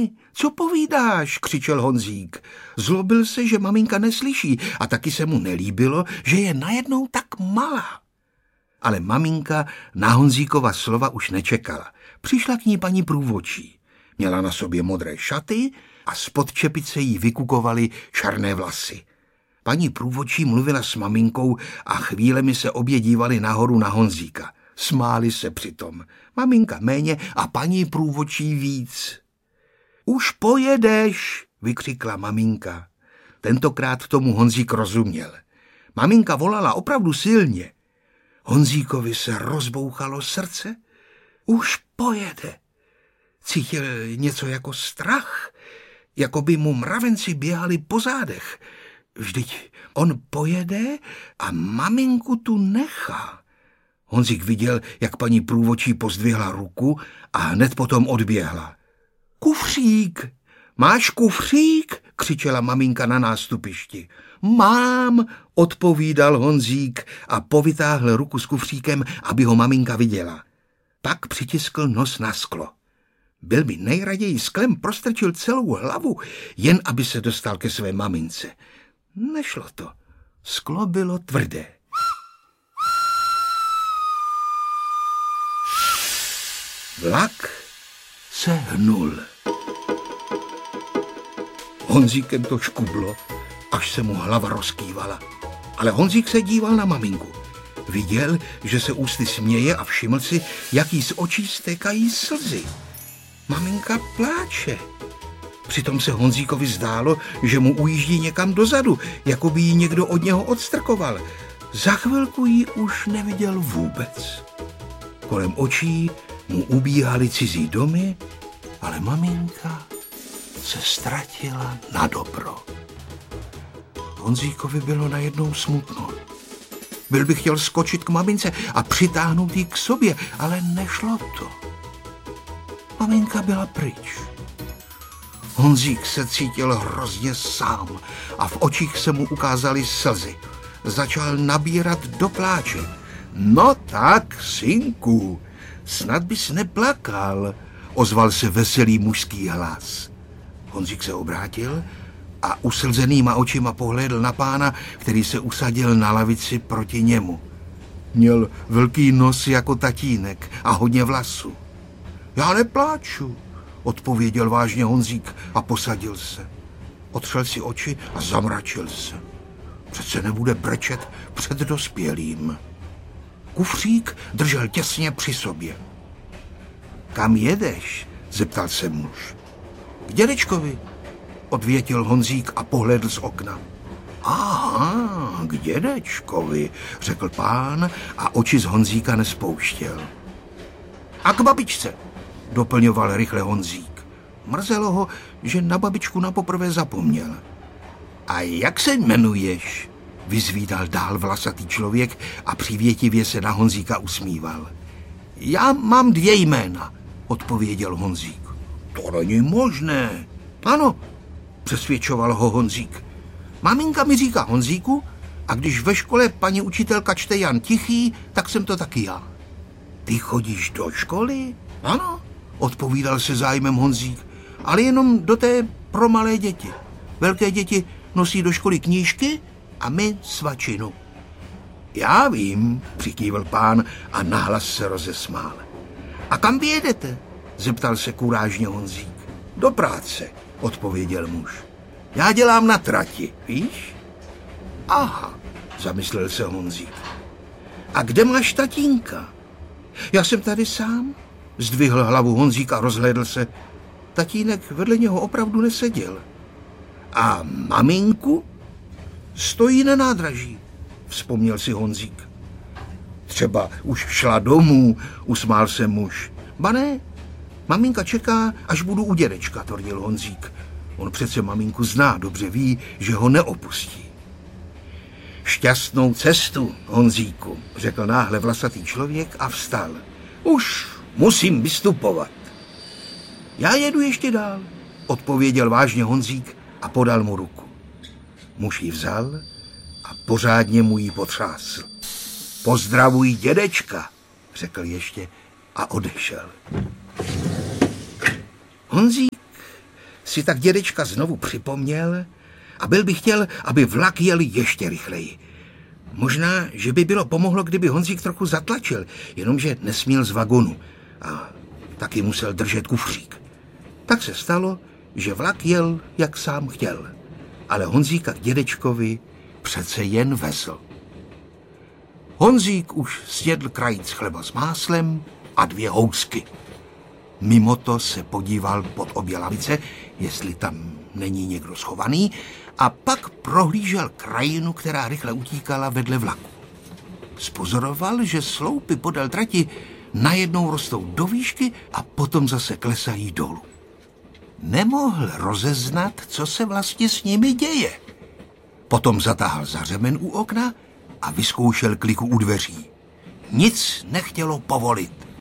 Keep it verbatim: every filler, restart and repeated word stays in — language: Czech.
mami, co povídáš, křičel Honzík. Zlobil se, že maminka neslyší a taky se mu nelíbilo, že je najednou tak malá. Ale maminka na Honzíkova slova už nečekala. Přišla k ní paní průvodčí. Měla na sobě modré šaty a spod čepice jí vykukovaly černé vlasy. Paní průvodčí mluvila s maminkou a chvílemi se obě dívali nahoru na Honzíka. Smáli se přitom. Maminka méně a paní průvodčí víc. Už pojedeš, vykřikla maminka. Tentokrát tomu Honzík rozuměl. Maminka volala opravdu silně. Honzíkovi se rozbouchalo srdce. Už pojede. Cítil něco jako strach, jako by mu mravenci běhali po zádech. Vždyť on pojede a maminku tu nechá. Honzík viděl, jak paní průvodčí pozdvihla ruku a hned potom odběhla. Kufřík! Máš kufřík? Křičela maminka na nástupišti. Mám, odpovídal Honzík a povytáhl ruku s kufříkem, aby ho maminka viděla. Pak přitiskl nos na sklo. Byl by nejraději sklem prostrčil celou hlavu, jen aby se dostal ke své mamince. Nešlo to. Sklo bylo tvrdé. Vlak se hnul. Honzíkem to škublo, až se mu hlava rozkývala. Ale Honzík se díval na maminku. Viděl, že se ústy směje a všiml si, jak jí z očí stékají slzy. Maminka pláče. Přitom se Honzíkovi zdálo, že mu ujíždí někam dozadu, jako by ji někdo od něho odstrkoval. Za chvilku ji už neviděl vůbec. Kolem očí mu ubíhaly cizí domy, ale maminka se ztratila na dobro. Honzíkovi bylo najednou smutno. Byl by chtěl skočit k mamince a přitáhnout ji k sobě, ale nešlo to. Maminka byla pryč. Honzík se cítil hrozně sám a v očích se mu ukázaly slzy. Začal nabírat do pláče. No tak, synku, snad bys neplakal, ozval se veselý mužský hlas. Honzík se obrátil a uslzenýma očima pohlédl na pána, který se usadil na lavici proti němu. Měl velký nos jako tatínek a hodně vlasů. Já nepláču, odpověděl vážně Honzík a posadil se. Otřel si oči a zamračil se. Přece nebude brečet před dospělým. Kufřík držel těsně při sobě. Kam jedeš? Zeptal se muž. K dědečkovi, odvětil Honzík a pohlédl z okna. Aha, k dědečkovi, řekl pán a oči z Honzíka nespouštěl. A k babičce, doplňoval rychle Honzík. Mrzelo ho, že na babičku napoprvé zapomněl. A jak se jmenuješ? Vyzvídal dál vlasatý člověk a přivětivě se na Honzíka usmíval. Já mám dvě jména, odpověděl Honzík. To není možné. Ano, přesvědčoval ho Honzík. Maminka mi říká Honzíku a když ve škole paní učitelka čte Jan Tichý, tak jsem to taky já. Ty chodíš do školy? Ano, odpovídal se zájmem Honzík, ale jenom do té pro malé děti. Velké děti nosí do školy knížky a my svačinu. Já vím, přikývl pán a nahlas se rozesmál. A kam vy jedete? Zeptal se kurážně Honzík. Do práce, odpověděl muž. Já dělám na trati, víš? Aha, zamyslel se Honzík. A kde máš tatínka? Já jsem tady sám, zdvihl hlavu Honzík a rozhlédl se. Tatínek vedle něho opravdu neseděl. A maminku? Stojí na nádraží, vzpomněl si Honzík. Třeba už šla domů, usmál se muž. Ba ne, maminka čeká, až budu u dědečka, tvrdil Honzík. On přece maminku zná, dobře ví, že ho neopustí. Šťastnou cestu, Honzíku, řekl náhle vlasatý člověk a vstal. Už musím vystupovat. Já jedu ještě dál, odpověděl vážně Honzík a podal mu ruku. Muž ji vzal a pořádně mu ji potřásl. Pozdravuj dědečka, řekl ještě a odešel. Honzík si tak dědečka znovu připomněl a byl by chtěl, aby vlak jel ještě rychleji. Možná, že by bylo pomohlo, kdyby Honzík trochu zatlačil, jenomže nesměl z vagonu a taky musel držet kufřík. Tak se stalo, že vlak jel, jak sám chtěl, ale Honzíka k dědečkovi přece jen vezl. Honzík už snědl krajíc chleba s máslem a dvě housky. Mimo to se podíval pod obě lavice, jestli tam není někdo schovaný, a pak prohlížel krajinu, která rychle utíkala vedle vlaku. Spozoroval, že sloupy podél trati najednou rostou do výšky a potom zase klesají dolů. Nemohl rozeznat, co se vlastně s nimi děje. Potom zatáhl za řemen u okna a vyzkoušel kliku u dveří. Nic nechtělo povolit.